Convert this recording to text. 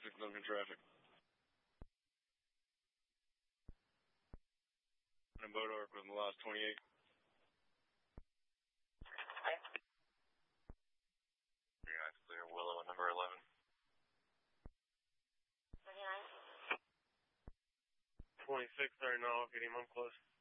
26 Duncan traffic. And boat arc with the last 28. Very nice, clear. Willow at number 11. 26, starting off, getting him up close.